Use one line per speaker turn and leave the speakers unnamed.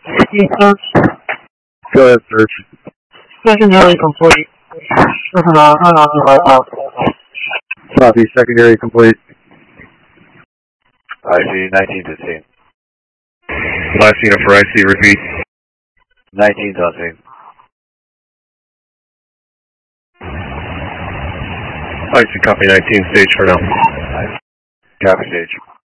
Search.
Go ahead, search.
Secondary complete.
Copy, secondary complete.
I see 1915.
Last unit for IC, repeat.
19's on scene.
IC, copy 19, stage for now.
Copy stage.